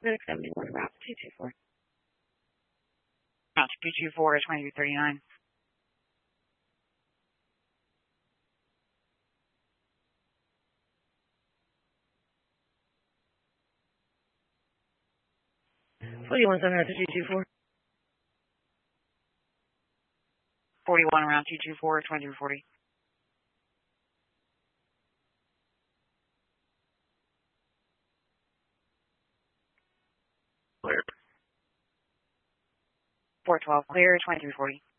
Medic 71, route 224. Route 224 is 2339. What do you want on route 224? 41 around 224, 2340. Clear. 412 clear, 2340.